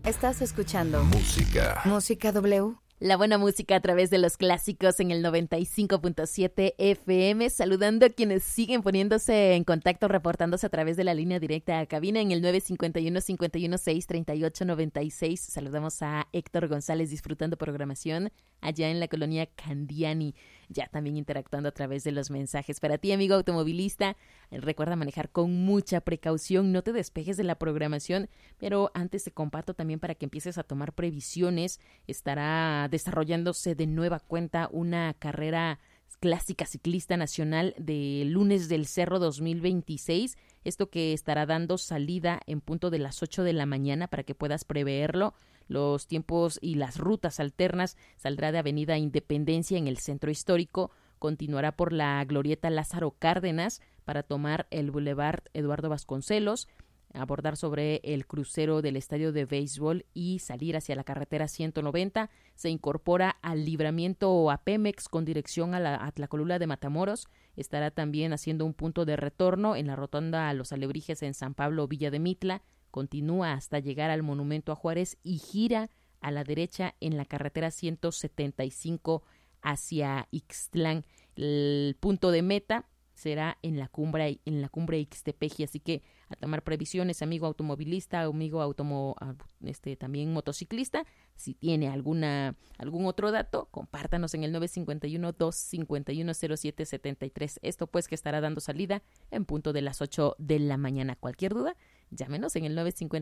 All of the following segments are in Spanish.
Estás escuchando Música. Música W. La buena música a través de los clásicos en el 95.7 FM. Saludando a quienes siguen poniéndose en contacto, reportándose a través de la línea directa a cabina en el 951-516-3896. Saludamos a Héctor González disfrutando programación allá en la colonia Candiani. Ya también interactuando a través de los mensajes. Para ti, amigo automovilista, recuerda manejar con mucha precaución. No te despejes de la programación, pero antes te comparto también para que empieces a tomar previsiones. Estará desarrollándose de nueva cuenta una carrera clásica ciclista nacional de Lunes del Cerro 2026. Esto que estará dando salida en punto de las 8 de la mañana para que puedas preverlo. Los tiempos y las rutas alternas saldrá de Avenida Independencia en el centro histórico, continuará por la Glorieta Lázaro Cárdenas para tomar el Boulevard Eduardo Vasconcelos, abordar sobre el crucero del estadio de béisbol y salir hacia la carretera 190. Se incorpora al libramiento a Pemex con dirección a Tlacolula de Matamoros. Estará también haciendo un punto de retorno en la rotonda a Los Alebrijes en San Pablo, Villa de Mitla. Continúa hasta llegar al Monumento a Juárez y gira a la derecha en la carretera 175 hacia Ixtlán. El punto de meta será en la cumbre Ixtepeji, así que a tomar previsiones, amigo automovilista, amigo también motociclista. Si tiene algún otro dato, compártanos en el 951-251-0773. Esto pues que estará dando salida en punto de las 8 de la mañana. Cualquier duda, llámenos en el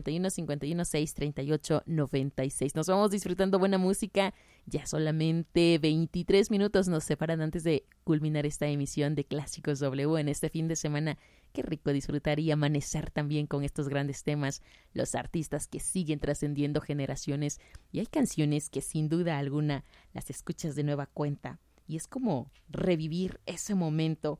951-516-3896. Nos vamos disfrutando buena música. Ya solamente 23 minutos nos separan antes de culminar esta emisión de Clásicos W en este fin de semana. Qué rico disfrutar y amanecer también con estos grandes temas, los artistas que siguen trascendiendo generaciones. Y hay canciones que sin duda alguna las escuchas de nueva cuenta y es como revivir ese momento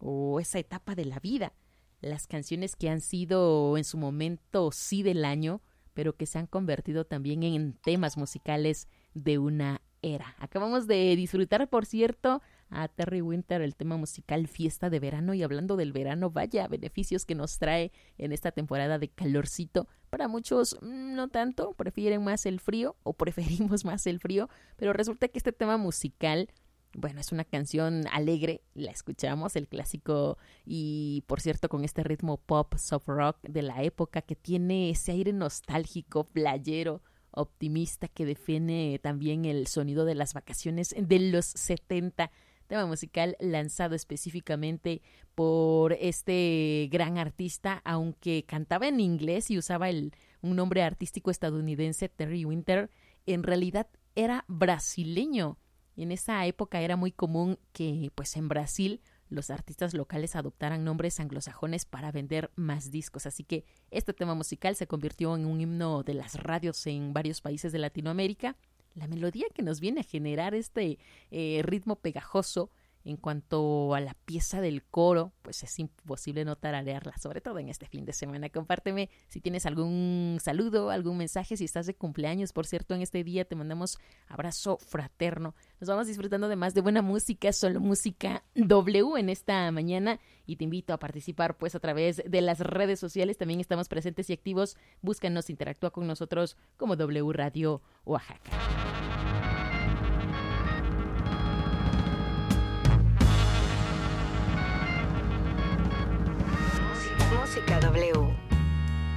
o esa etapa de la vida. Las canciones que han sido en su momento sí del año, pero que se han convertido también en temas musicales de una era. Acabamos de disfrutar, por cierto, a Terry Winter el tema musical Fiesta de Verano, y hablando del verano, vaya beneficios que nos trae en esta temporada de calorcito. Para muchos no tanto, prefieren más el frío o preferimos más el frío, pero resulta que este tema musical, bueno, es una canción alegre, la escuchamos, el clásico, y por cierto con este ritmo pop, soft rock de la época que tiene ese aire nostálgico, playero, optimista que define también el sonido de las vacaciones de los 70. Tema musical lanzado específicamente por este gran artista, aunque cantaba en inglés y usaba un nombre artístico estadounidense, Terry Winter, en realidad era brasileño. En esa época era muy común que pues en Brasil los artistas locales adoptaran nombres anglosajones para vender más discos. Así que este tema musical se convirtió en un himno de las radios en varios países de Latinoamérica. La melodía que nos viene a generar este ritmo pegajoso en cuanto a la pieza del coro, pues es imposible no tararearla, sobre todo en este fin de semana. Compárteme si tienes algún saludo, algún mensaje, si estás de cumpleaños. Por cierto, en este día te mandamos abrazo fraterno. Nos vamos disfrutando de más de buena música, solo música W en esta mañana, y te invito a participar pues a través de las redes sociales. También estamos presentes y activos. Búscanos, interactúa con nosotros como W Radio Oaxaca. Música W.